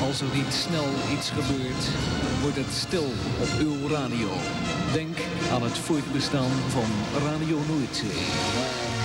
Als er niet snel iets gebeurt, wordt het stil op uw radio. Denk aan het voortbestaan van Radio Noordzee.